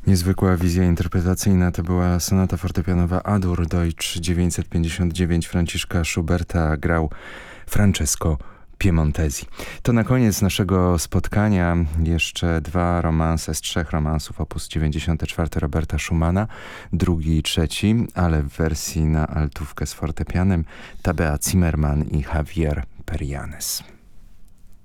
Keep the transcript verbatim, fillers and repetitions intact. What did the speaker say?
Niezwykła wizja interpretacyjna to była sonata fortepianowa A-Dur Deutsch dziewięćset pięćdziesiąt dziewięć Franciszka Schuberta, grał Francesco Piemontesi. To na koniec naszego spotkania jeszcze dwa romanse z trzech romansów opus dziewięćdziesiąt cztery Roberta Schumana, drugi i trzeci, ale w wersji na altówkę z fortepianem Tabea Zimmerman i Javier Perianes.